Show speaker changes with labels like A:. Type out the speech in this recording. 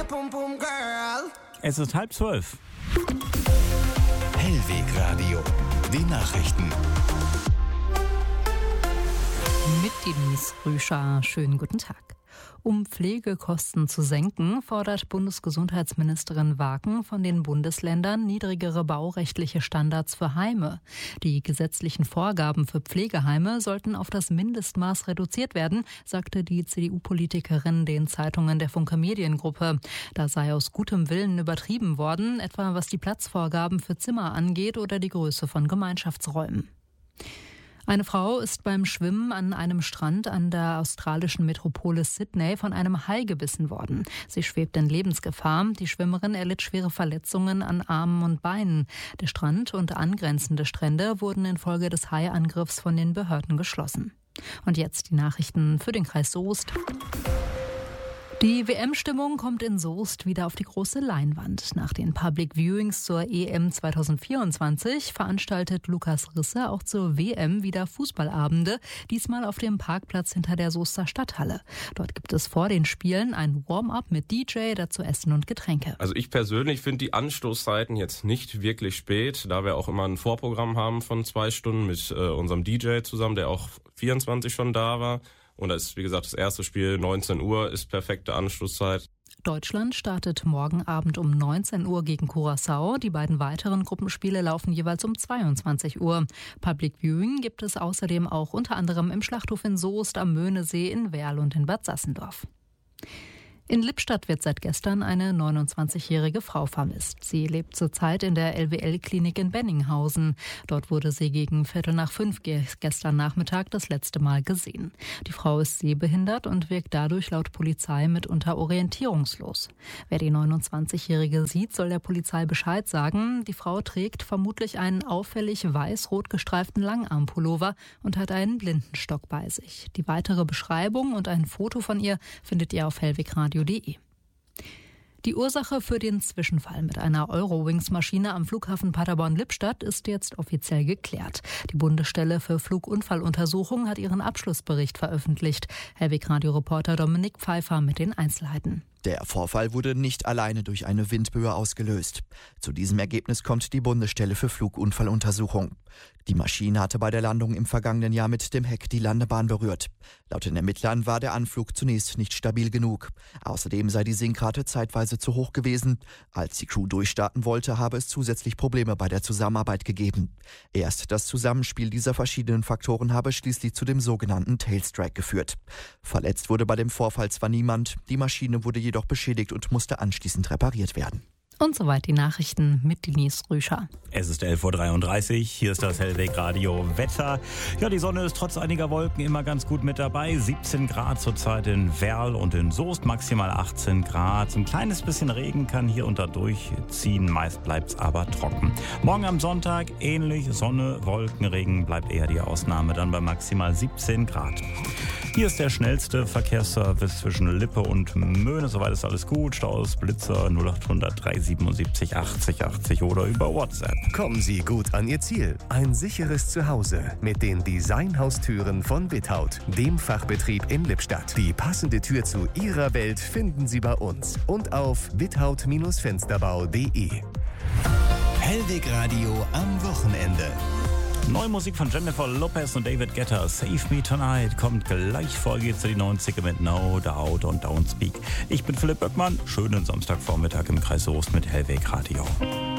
A: pum pum girl.
B: Es ist 11:30.
C: Hellweg Radio. Die Nachrichten.
D: Mit Denise Rüscher. Schönen guten Tag. Um Pflegekosten zu senken, fordert Bundesgesundheitsministerin Waken von den Bundesländern niedrigere baurechtliche Standards für Heime. Die gesetzlichen Vorgaben für Pflegeheime sollten auf das Mindestmaß reduziert werden, sagte die CDU-Politikerin den Zeitungen der Funke Mediengruppe. Da sei aus gutem Willen übertrieben worden, etwa was die Platzvorgaben für Zimmer angeht oder die Größe von Gemeinschaftsräumen. Eine Frau ist beim Schwimmen an einem Strand an der australischen Metropole Sydney von einem Hai gebissen worden. Sie schwebt in Lebensgefahr. Die Schwimmerin erlitt schwere Verletzungen an Armen und Beinen. Der Strand und angrenzende Strände wurden infolge des Haiangriffs von den Behörden geschlossen. Und jetzt die Nachrichten für den Kreis Soest. Die WM-Stimmung kommt in Soest wieder auf die große Leinwand. Nach den Public Viewings zur EM 2024 veranstaltet Lukas Risse auch zur WM wieder Fußballabende, diesmal auf dem Parkplatz hinter der Soester Stadthalle. Dort gibt es vor den Spielen ein Warm-up mit DJ, dazu Essen und Getränke.
E: Also ich persönlich finde die Anstoßzeiten jetzt nicht wirklich spät, da wir auch immer ein Vorprogramm haben von 2 Stunden mit unserem DJ zusammen, der auch 24 schon da war. Und das ist, wie gesagt, das erste Spiel, 19 Uhr, ist perfekte Anschlusszeit.
D: Deutschland startet morgen Abend um 19 Uhr gegen Curaçao. Die beiden weiteren Gruppenspiele laufen jeweils um 22 Uhr. Public Viewing gibt es außerdem auch unter anderem im Schlachthof in Soest, am Möhnesee, in Werl und in Bad Sassendorf. In Lippstadt wird seit gestern eine 29-jährige Frau vermisst. Sie lebt zurzeit in der LWL-Klinik in Benninghausen. Dort wurde sie gegen 4:45 gestern Nachmittag das letzte Mal gesehen. Die Frau ist sehbehindert und wirkt dadurch laut Polizei mitunter orientierungslos. Wer die 29-jährige sieht, soll der Polizei Bescheid sagen. Die Frau trägt vermutlich einen auffällig weiß-rot gestreiften Langarmpullover und hat einen Blindenstock bei sich. Die weitere Beschreibung und ein Foto von ihr findet ihr auf hellwegradio.de. Die Ursache für den Zwischenfall mit einer Eurowings-Maschine am Flughafen Paderborn-Lippstadt ist jetzt offiziell geklärt. Die Bundesstelle für Flugunfalluntersuchung hat ihren Abschlussbericht veröffentlicht. Hellweg-Radio-Reporter Dominik Pfeiffer mit den Einzelheiten.
F: Der Vorfall wurde nicht alleine durch eine Windböe ausgelöst. Zu diesem Ergebnis kommt die Bundesstelle für Flugunfalluntersuchung. Die Maschine hatte bei der Landung im vergangenen Jahr mit dem Heck die Landebahn berührt. Laut den Ermittlern war der Anflug zunächst nicht stabil genug. Außerdem sei die Sinkrate zeitweise zu hoch gewesen. Als die Crew durchstarten wollte, habe es zusätzlich Probleme bei der Zusammenarbeit gegeben. Erst das Zusammenspiel dieser verschiedenen Faktoren habe schließlich zu dem sogenannten Tailstrike geführt. Verletzt wurde bei dem Vorfall zwar niemand, die Maschine wurde jedoch beschädigt und musste anschließend repariert werden.
D: Und soweit die Nachrichten mit Denise Rüscher.
B: Es ist 11:33 Uhr, hier ist das Hellweg Radio Wetter. Ja, die Sonne ist trotz einiger Wolken immer ganz gut mit dabei. 17 Grad zurzeit in Werl und in Soest, maximal 18 Grad. Ein kleines bisschen Regen kann hier und da durchziehen, meist bleibt es aber trocken. Morgen am Sonntag ähnlich, Sonne, Wolken, Regen bleibt eher die Ausnahme, dann bei maximal 17 Grad. Hier ist der schnellste Verkehrsservice zwischen Lippe und Möhne. Soweit ist alles gut. Staus, Blitzer 0800 377 80 80 oder über WhatsApp.
C: Kommen Sie gut an Ihr Ziel. Ein sicheres Zuhause mit den Designhaustüren von Without, dem Fachbetrieb in Lippstadt. Die passende Tür zu Ihrer Welt finden Sie bei uns und auf without-fensterbau.de. Hellweg Radio am Wochenende.
B: Neue Musik von Jennifer Lopez und David Guetta, Save Me Tonight, kommt gleich vor, geht's zu die 90er mit No Doubt und Don't Speak. Ich bin Philipp Böckmann, schönen Samstagvormittag im Kreis Soest mit Hellweg Radio.